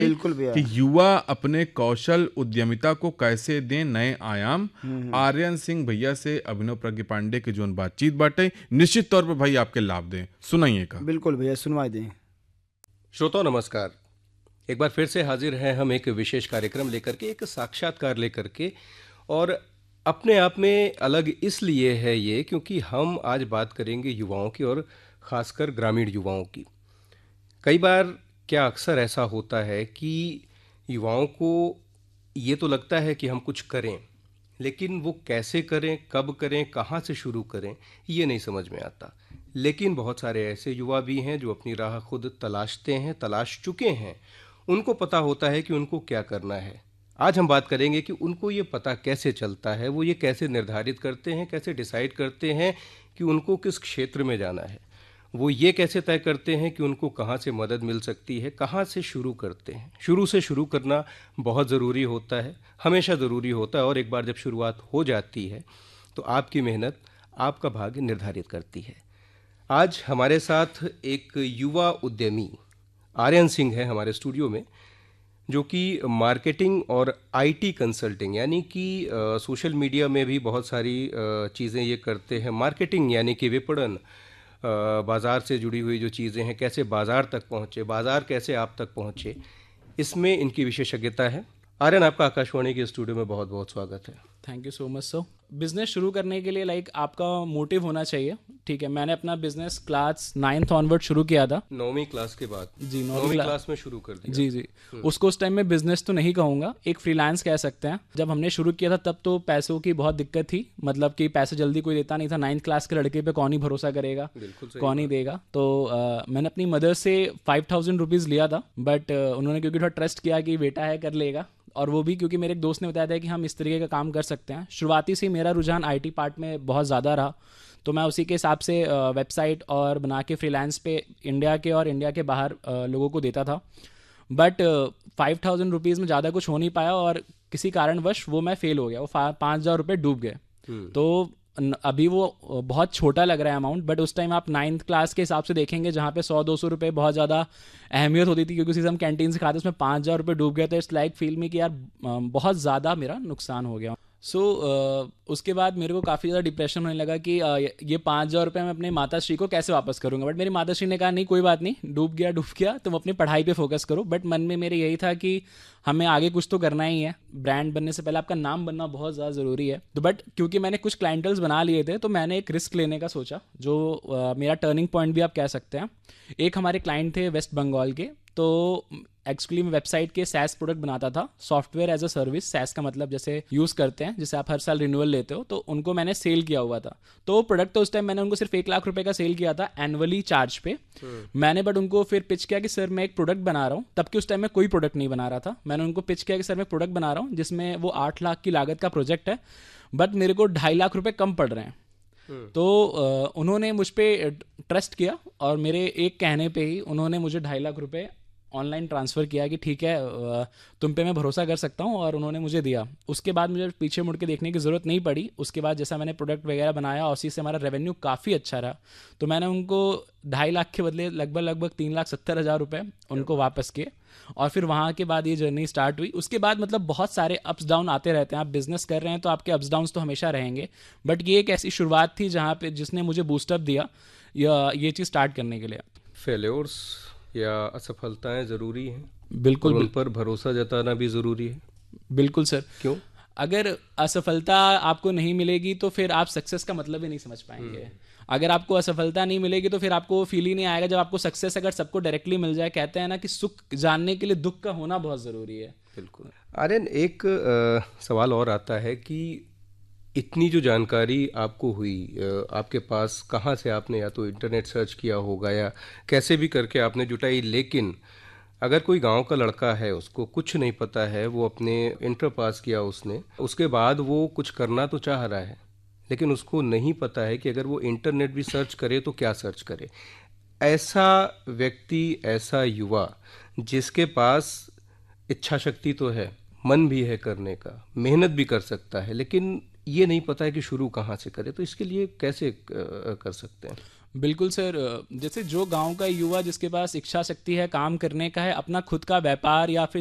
बिल्कुल भैया। कि युवा अपने कौशल उद्यमिता को कैसे दें नए आयाम। आर्यन सिंह भैया से अभिनव प्रज्ञ पांडे के जोन बातचीत बाटे निश्चित तौर पर भाई आपके लाभ दें। सुनाइए का। बिल्कुल भैया, सुनवाई दें। श्रोताओं नमस्कार। एक बार फिर से हाजिर हैं हम एक विशेष कार्यक्रम लेकर के, एक साक्षात्कार लेकर के। और अपने आप में अलग इसलिए है ये क्योंकि हम आज बात करेंगे युवाओं की, और ख़ासकर ग्रामीण युवाओं की। कई बार क्या अक्सर ऐसा होता है कि युवाओं को ये तो लगता है कि हम कुछ करें, लेकिन वो कैसे करें, कब करें, कहाँ से शुरू करें, ये नहीं समझ में आता। लेकिन बहुत सारे ऐसे युवा भी हैं जो अपनी राह खुद तलाशते हैं, तलाश चुके हैं। उनको पता होता है कि उनको क्या करना है। आज हम बात करेंगे कि उनको ये पता कैसे चलता है, वो ये कैसे निर्धारित करते हैं, कैसे डिसाइड करते हैं कि उनको किस क्षेत्र में जाना है। वो ये कैसे तय करते हैं कि उनको कहाँ से मदद मिल सकती है, कहाँ से शुरू करते हैं। शुरू से शुरू करना बहुत ज़रूरी होता है, हमेशा ज़रूरी होता है। और एक बार जब शुरुआत हो जाती है तो आपकी मेहनत आपका भाग्य निर्धारित करती है। आज हमारे साथ एक युवा उद्यमी आर्यन सिंह है हमारे स्टूडियो में, जो कि मार्केटिंग और आईटी कंसल्टिंग यानी कि सोशल मीडिया में भी बहुत सारी चीज़ें ये करते हैं। मार्केटिंग यानी कि विपणन, बाज़ार से जुड़ी हुई जो चीज़ें हैं, कैसे बाज़ार तक पहुँचे, बाज़ार कैसे आप तक पहुँचे, इसमें इनकी विशेषज्ञता है। आर्यन, आपका आकाशवाणी के स्टूडियो में बहुत बहुत स्वागत है। Thank you so much sir. Business शुरू करने के लिए आपका मोटिव होना चाहिए। ठीक है, मैंने अपना बिजनेस क्लास 9th ऑनवर्ड शुरू किया था। 9वीं क्लास के बाद? जी, 9वीं क्लास में शुरू कर दिया। जी। उसको उस टाइम में बिजनेस तो नहीं कहूँगा, एक फ्रीलांस कह सकते हैं। जब हमने शुरू किया था तब तो पैसों की बहुत दिक्कत थी, मतलब कि पैसे जल्दी कोई देता नहीं था। 9th क्लास के लड़के पे कौन ही भरोसा करेगा, कौन ही देगा। तो मैंने अपनी मदर से 5000 रुपीज़ लिया था, बट उन्होंने क्योंकि थोड़ा ट्रस्ट किया कि बेटा है कर लेगा, और वो भी क्योंकि मेरे एक दोस्त ने बताया था कि हम इस तरीके का काम कर सकते हैं। शुरुआती से मेरा रुझान आईटी पार्ट में बहुत ज़्यादा रहा, तो मैं उसी के हिसाब से वेबसाइट और बना के फ्रीलांस पे इंडिया के और इंडिया के बाहर लोगों को देता था। बट 5000 रुपीज़ में ज़्यादा कुछ हो नहीं पाया, और किसी कारणवश वो मैं फेल हो गया। वो 5000 रुपये डूब गए। तो अभी वो बहुत छोटा लग रहा है अमाउंट, बट उस टाइम आप 9th क्लास के हिसाब से देखेंगे, जहाँ पे 100-200 रुपये बहुत ज़्यादा अहमियत होती थी, क्योंकि उसी से हम कैंटीन से खाते, उसमें 5000 रुपये डूब गए। तो इट्स लाइक फील में कि यार बहुत ज़्यादा मेरा नुकसान हो गया। उसके बाद मेरे को काफ़ी ज़्यादा डिप्रेशन होने लगा कि ये 5000 रुपये मैं अपने माताश्री को कैसे वापस करूँगा। बट मेरी माताश्री ने कहा नहीं, कोई बात नहीं, डूब गया तुम अपनी पढ़ाई पे फोकस करो। बट मन में मेरे यही था कि हमें आगे कुछ तो करना ही है। ब्रांड बनने से पहले आपका नाम बनना बहुत ज़्यादा ज़रूरी है। तो बट क्योंकि मैंने कुछ क्लाइंटल्स बना लिए थे, तो मैंने एक रिस्क लेने का सोचा, जो मेरा टर्निंग पॉइंट भी आप कह सकते हैं। एक हमारे क्लाइंट थे वेस्ट बंगाल के, तो एक्चुअली मैं वेबसाइट के सैस प्रोडक्ट बनाता था, software as a service. Cess का मतलब जैसे यूज़ करते हैं, जैसे आप हर साल रिन्यूअल लेते हो, तो उनको मैंने सेल किया हुआ था। तो वो प्रोडक्ट तो उस टाइम मैंने उनको सिर्फ 1 लाख रुपए का सेल किया था एनुअली चार्ज पे। मैंने बट उनको फिर पिच किया कि सर मैं एक प्रोडक्ट बना रहा हूँ। तब कि उस टाइम में कोई प्रोडक्ट नहीं बना रहा था। मैंने उनको पिच किया कि सर मैं प्रोडक्ट बना रहा हूँ जिसमें वो 8 लाख की लागत का प्रोजेक्ट है, बट मेरे को 2.5 लाख रुपये कम पड़ रहे हैं। तो उन्होंने मुझ पर ट्रस्ट किया, और मेरे एक कहने पे ही उन्होंने मुझे 2.5 लाख रुपये ऑनलाइन ट्रांसफ़र किया कि ठीक है तुम पे मैं भरोसा कर सकता हूँ, और उन्होंने मुझे दिया। उसके बाद मुझे पीछे मुड़ के देखने की ज़रूरत नहीं पड़ी। उसके बाद जैसा मैंने प्रोडक्ट वगैरह बनाया, उसी से हमारा रेवेन्यू काफ़ी अच्छा रहा। तो मैंने उनको 2.5 लाख के बदले लगभग 3,70,000 रुपये उनको वापस किए, और फिर वहाँ के बाद ये जर्नी स्टार्ट हुई। उसके बाद मतलब बहुत सारे अप्स डाउन आते रहते हैं। आप बिजनेस कर रहे हैं तो आपके अप्स डाउन्स तो हमेशा रहेंगे, बट ये एक ऐसी शुरुआत थी जहाँ पे जिसने मुझे बूस्टअप दिया ये चीज़ स्टार्ट करने के लिए। फेल्योर्स या असफलताएं ज़रूरी हैं, बिल्कुल, उन पर भरोसा जताना भी ज़रूरी है। बिल्कुल सर। क्यों? अगर असफलता आपको नहीं मिलेगी तो फिर आप सक्सेस का मतलब ही नहीं समझ पाएंगे। अगर आपको असफलता नहीं मिलेगी तो फिर आपको फील ही नहीं आएगा। जब आपको सक्सेस अगर सबको डायरेक्टली मिल जाए, कहते हैं ना कि सुख जानने के लिए दुख का होना बहुत ज़रूरी है। बिल्कुल। आर्यन, एक सवाल और आता है कि इतनी जो जानकारी आपको हुई आपके पास, कहाँ से आपने या तो इंटरनेट सर्च किया होगा या कैसे भी करके आपने जुटाई, लेकिन अगर कोई गांव का लड़का है, उसको कुछ नहीं पता है, वो अपने इंटर पास किया उसने, उसके बाद वो कुछ करना तो चाह रहा है, लेकिन उसको नहीं पता है कि अगर वो इंटरनेट भी सर्च करे तो क्या सर्च करे। ऐसा व्यक्ति, ऐसा युवा जिसके पास इच्छा शक्ति तो है, मन भी है करने का, मेहनत भी कर सकता है, लेकिन ये नहीं पता है कि शुरू कहाँ से करे, तो इसके लिए कैसे कर सकते हैं? बिल्कुल सर, जैसे जो गांव का युवा जिसके पास इच्छा शक्ति है काम करने का है, अपना खुद का व्यापार या फिर